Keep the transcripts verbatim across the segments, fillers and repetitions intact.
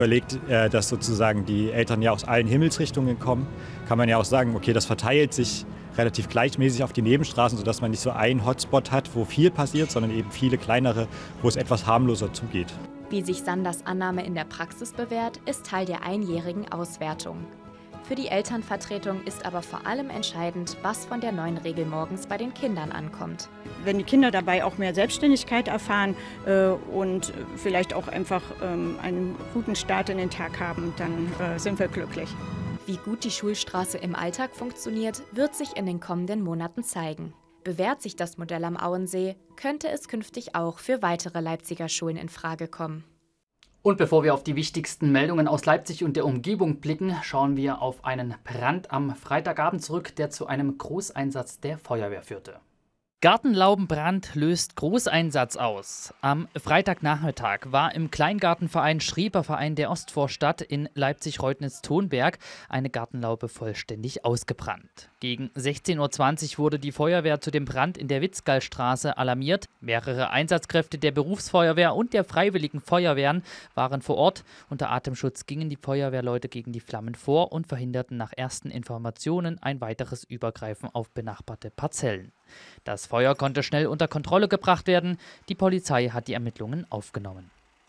Überlegt, äh, dass sozusagen die Eltern ja aus allen Himmelsrichtungen kommen, kann man ja auch sagen, okay, das verteilt sich relativ gleichmäßig auf die Nebenstraßen, sodass man nicht so einen Hotspot hat, wo viel passiert, sondern eben viele kleinere, wo es etwas harmloser zugeht. Wie sich Sanders Annahme in der Praxis bewährt, ist Teil der einjährigen Auswertung. Für die Elternvertretung ist aber vor allem entscheidend, was von der neuen Regel morgens bei den Kindern ankommt. Wenn die Kinder dabei auch mehr Selbstständigkeit erfahren äh, und vielleicht auch einfach ähm, einen guten Start in den Tag haben, dann äh, sind wir glücklich. Wie gut die Schulstraße im Alltag funktioniert, wird sich in den kommenden Monaten zeigen. Bewährt sich das Modell am Auensee, könnte es künftig auch für weitere Leipziger Schulen in Frage kommen. Und bevor wir auf die wichtigsten Meldungen aus Leipzig und der Umgebung blicken, schauen wir auf einen Brand am Freitagabend zurück, der zu einem Großeinsatz der Feuerwehr führte. Gartenlaubenbrand löst Großeinsatz aus. Am Freitagnachmittag war im Kleingartenverein Schreberverein der Ostvorstadt in Leipzig-Reutnitz-Tonberg eine Gartenlaube vollständig ausgebrannt. Gegen sechzehn Uhr zwanzig wurde die Feuerwehr zu dem Brand in der Witzgallstraße alarmiert. Mehrere Einsatzkräfte der Berufsfeuerwehr und der Freiwilligen Feuerwehren waren vor Ort. Unter Atemschutz gingen die Feuerwehrleute gegen die Flammen vor und verhinderten nach ersten Informationen ein weiteres Übergreifen auf benachbarte Parzellen. Das Feuer konnte schnell unter Kontrolle gebracht werden. Die Polizei hat die Ermittlungen aufgenommen.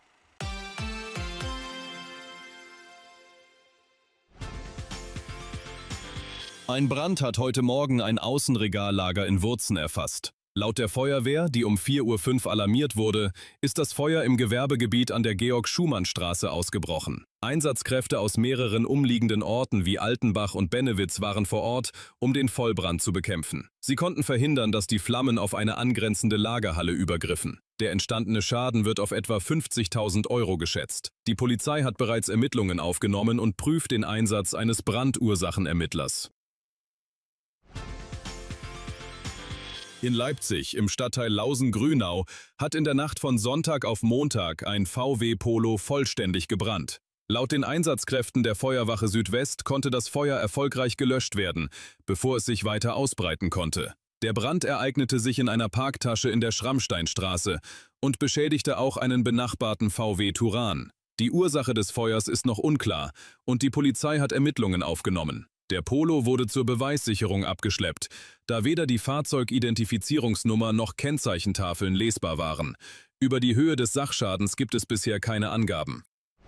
Ein Brand hat heute Morgen ein Außenregallager in Wurzen erfasst. Laut der Feuerwehr, die um vier Uhr fünf alarmiert wurde, ist das Feuer im Gewerbegebiet an der Georg-Schumann-Straße ausgebrochen. Einsatzkräfte aus mehreren umliegenden Orten wie Altenbach und Bennewitz waren vor Ort, um den Vollbrand zu bekämpfen. Sie konnten verhindern, dass die Flammen auf eine angrenzende Lagerhalle übergriffen. Der entstandene Schaden wird auf etwa fünfzigtausend Euro geschätzt. Die Polizei hat bereits Ermittlungen aufgenommen und prüft den Einsatz eines Brandursachenermittlers. In Leipzig, im Stadtteil Lausen-Grünau, hat in der Nacht von Sonntag auf Montag ein V W Polo vollständig gebrannt. Laut den Einsatzkräften der Feuerwache Südwest konnte das Feuer erfolgreich gelöscht werden, bevor es sich weiter ausbreiten konnte. Der Brand ereignete sich in einer Parktasche in der Schrammsteinstraße und beschädigte auch einen benachbarten V W Turan. Die Ursache des Feuers ist noch unklar und die Polizei hat Ermittlungen aufgenommen. Der Polo wurde zur Beweissicherung abgeschleppt, da weder die Fahrzeugidentifizierungsnummer noch Kennzeichentafeln lesbar waren. Über die Höhe des Sachschadens gibt es bisher keine Angaben.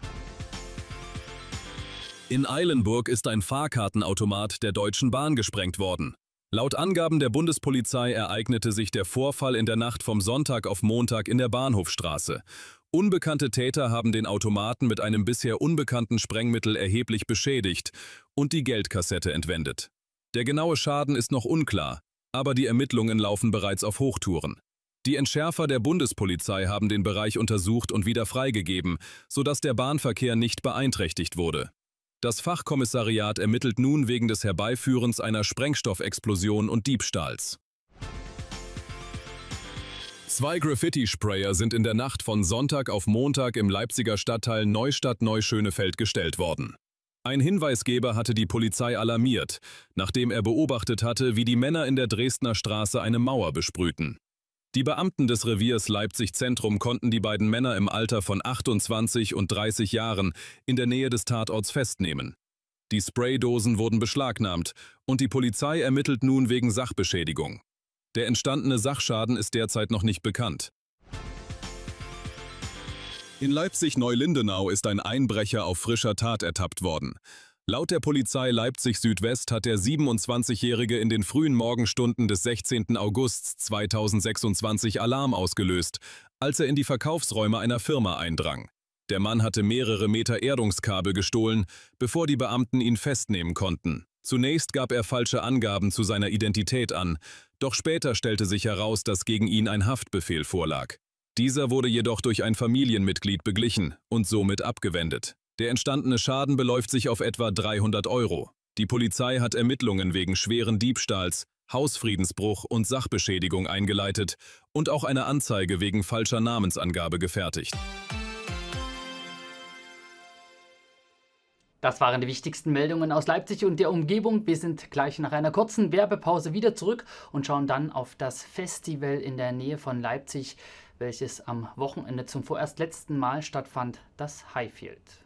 In Eilenburg ist ein Fahrkartenautomat der Deutschen Bahn gesprengt worden. Laut Angaben der Bundespolizei ereignete sich der Vorfall in der Nacht vom Sonntag auf Montag in der Bahnhofstraße. Unbekannte Täter haben den Automaten mit einem bisher unbekannten Sprengmittel erheblich beschädigt und die Geldkassette entwendet. Der genaue Schaden ist noch unklar, aber die Ermittlungen laufen bereits auf Hochtouren. Die Entschärfer der Bundespolizei haben den Bereich untersucht und wieder freigegeben, sodass der Bahnverkehr nicht beeinträchtigt wurde. Das Fachkommissariat ermittelt nun wegen des Herbeiführens einer Sprengstoffexplosion und Diebstahls. Zwei Graffiti-Sprayer sind in der Nacht von Sonntag auf Montag im Leipziger Stadtteil Neustadt-Neuschönefeld gestellt worden. Ein Hinweisgeber hatte die Polizei alarmiert, nachdem er beobachtet hatte, wie die Männer in der Dresdner Straße eine Mauer besprühten. Die Beamten des Reviers Leipzig Zentrum konnten die beiden Männer im Alter von achtundzwanzig und dreißig Jahren in der Nähe des Tatorts festnehmen. Die Spraydosen wurden beschlagnahmt und die Polizei ermittelt nun wegen Sachbeschädigung. Der entstandene Sachschaden ist derzeit noch nicht bekannt. In Leipzig-Neulindenau ist ein Einbrecher auf frischer Tat ertappt worden. Laut der Polizei Leipzig Südwest hat der siebenundzwanzigjährige in den frühen Morgenstunden des sechzehnten August zweitausendsechsundzwanzig Alarm ausgelöst, als er in die Verkaufsräume einer Firma eindrang. Der Mann hatte mehrere Meter Erdungskabel gestohlen, bevor die Beamten ihn festnehmen konnten. Zunächst gab er falsche Angaben zu seiner Identität an, doch später stellte sich heraus, dass gegen ihn ein Haftbefehl vorlag. Dieser wurde jedoch durch ein Familienmitglied beglichen und somit abgewendet. Der entstandene Schaden beläuft sich auf etwa dreihundert Euro. Die Polizei hat Ermittlungen wegen schweren Diebstahls, Hausfriedensbruch und Sachbeschädigung eingeleitet und auch eine Anzeige wegen falscher Namensangabe gefertigt. Das waren die wichtigsten Meldungen aus Leipzig und der Umgebung. Wir sind gleich nach einer kurzen Werbepause wieder zurück und schauen dann auf das Festival in der Nähe von Leipzig, welches am Wochenende zum vorerst letzten Mal stattfand, das Highfield.